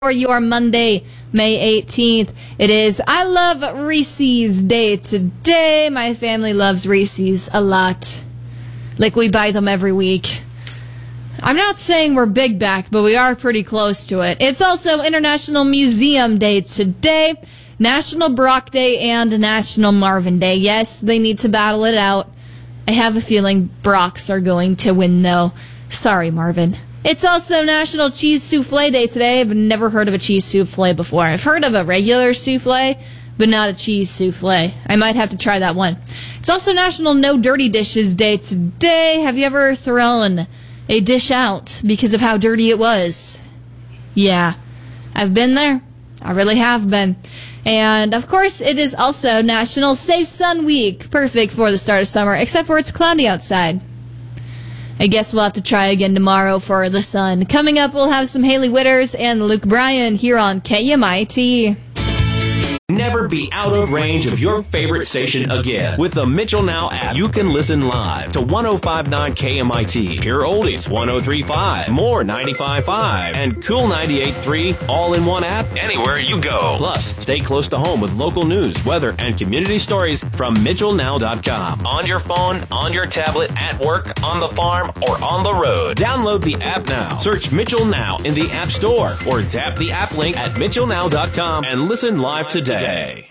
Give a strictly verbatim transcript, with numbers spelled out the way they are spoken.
For your Monday, May eighteenth. It is I Love Reese's Day today. My family loves Reese's a lot. Like, we buy them every week. I'm not saying we're big back, but we are pretty close to it. It's also International Museum Day today, National Brock Day, and National Marvin Day. Yes, they need to battle it out. I have a feeling Brocks are going to win, though. Sorry, Marvin. It's also National Cheese Souffle Day today. I've never heard of a cheese souffle before. I've heard of a regular souffle, but not a cheese souffle. I might have to try that one. It's also National No Dirty Dishes Day today. Have you ever thrown a dish out because of how dirty it was? Yeah, I've been there. I really have been. And, of course, it is also National Safe Sun Week. Perfect for the start of summer, except for it's cloudy outside. I guess we'll have to try again tomorrow for the sun. Coming up, we'll have some Haley Witters and Luke Bryan here on K M I T. Never be out of range of your favorite station again. With the Mitchell Now app, you can listen live to one oh five point nine K M I T, Pure Oldies one oh three point five, More ninety-five point five, and Cool ninety-eight point three, all in one app, anywhere you go. Plus, stay close to home with local news, weather, and community stories from Mitchell Now dot com. On your phone, on your tablet, at work, on the farm, or on the road. Download the app now. Search Mitchell Now in the App Store, or tap the app link at Mitchell Now dot com and listen live today.